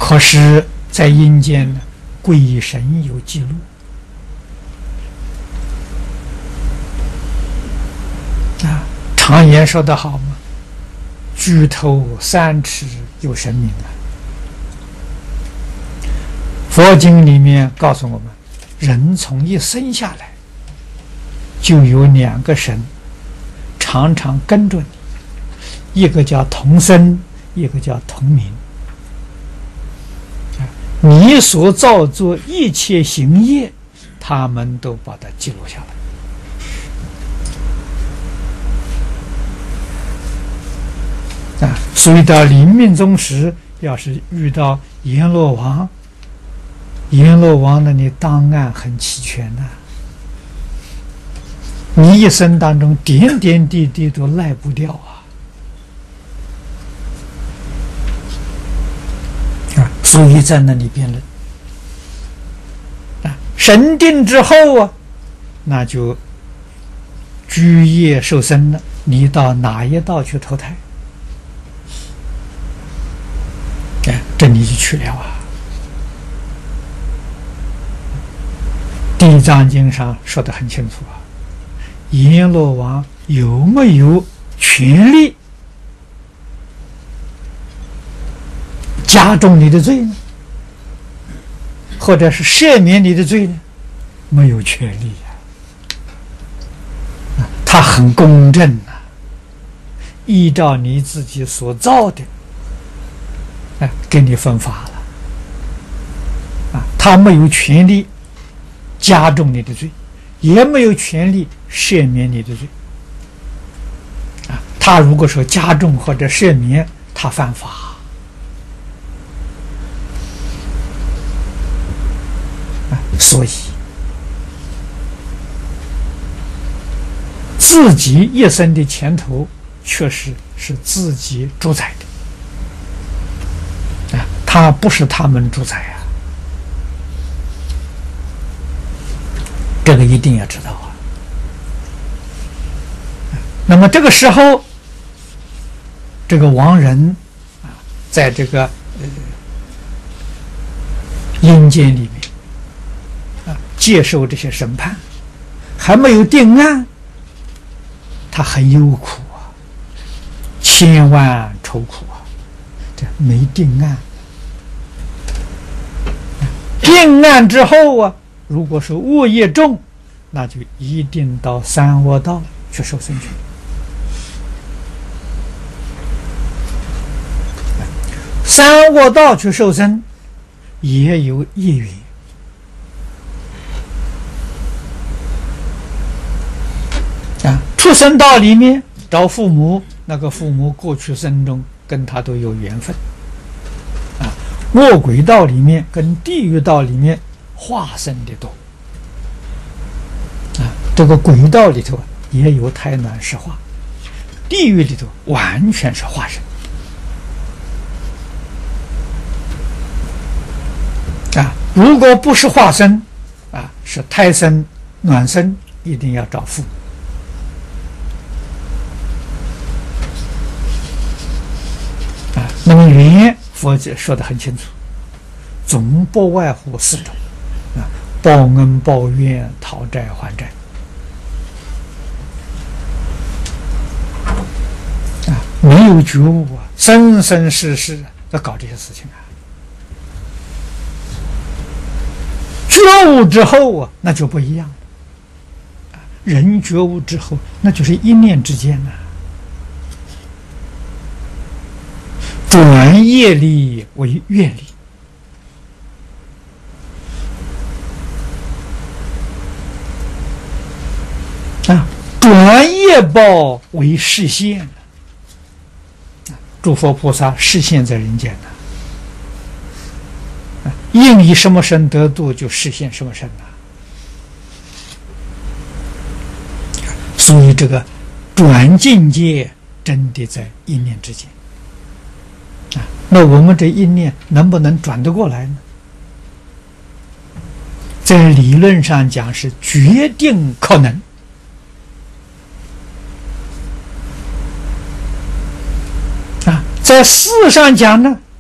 可是，在阴间呢，鬼神有记录。常言说得好嘛，举头三尺有神明啊。佛经里面告诉我们，人从一生下来，就有2个神常常跟着你，一个叫同生，一个叫同名。你所造作一切行业，他们都把它记录下来。所以到临命终时，要是遇到阎罗王，阎罗王的你档案很齐全的，你一生当中点点滴滴都赖不掉所以在那里辩论审定之后那就居业受生了，你到哪一道去投胎？这你就去了地藏经上说得很清楚阎罗王有没有权利加重你的罪呢？或者是赦免你的罪呢？没有权利他很公正依照你自己所造的给你分法了他没有权利加重你的罪，也没有权利赦免你的罪他如果说加重或者赦免，他犯法所以自己一生的前途确实是自己主宰的他不是他们主宰这个一定要知道那么这个时候，这个亡人在这个阴间里面接受这些审判，还没有定案，他很忧苦千万愁苦这没定案。定案之后如果是恶业重，那就一定到三恶道去受生去。三恶道去受生也有业缘畜生道里面找父母，那个父母过去生中跟他都有缘分恶鬼道里面跟地狱道里面化身的多这个鬼道里头也有胎卵石化，地狱里头完全是化身如果不是化身是胎生卵生，一定要找父母那么缘佛教说得很清楚，总不外乎4种报恩报怨讨债还债没有觉悟生生世世在搞这些事情觉悟之后那就不一样了人觉悟之后，那就是一念之间转业力为愿力转业报为示现诸佛菩萨示现在人间应以什么身得度，就示现什么身所以这个转境界真的在一念之间那我们这一念能不能转得过来呢？在理论上讲是决定可能在事上讲呢